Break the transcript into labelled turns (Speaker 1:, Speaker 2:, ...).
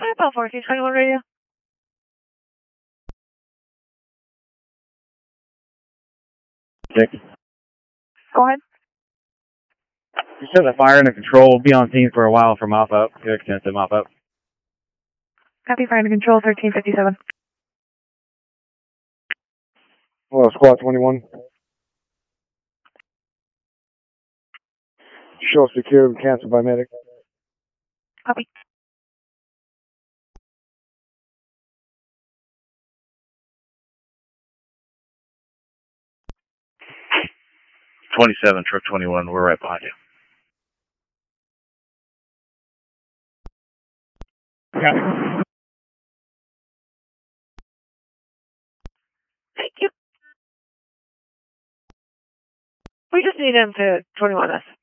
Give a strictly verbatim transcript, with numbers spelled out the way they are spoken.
Speaker 1: Bell fourteen twenty-one radio.
Speaker 2: Six.
Speaker 1: Go ahead.
Speaker 2: You said the fire and the control will be on scene for a while from mop up. Good extensive mop up.
Speaker 1: Copy, fire and control thirteen fifty-seven.
Speaker 2: Hello, squad twenty-one. Show secure and canceled by medic.
Speaker 1: Copy.
Speaker 3: twenty-seven, truck twenty-one, we're right behind you.
Speaker 2: Copy.
Speaker 1: Thank you. We just need him to twenty-one S.